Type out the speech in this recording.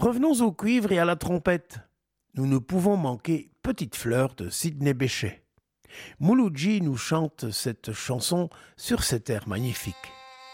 Revenons au cuivre et à la trompette. Nous ne pouvons manquer Petite fleur de Sidney Bechet. Mouloudji nous chante cette chanson sur cet air magnifique.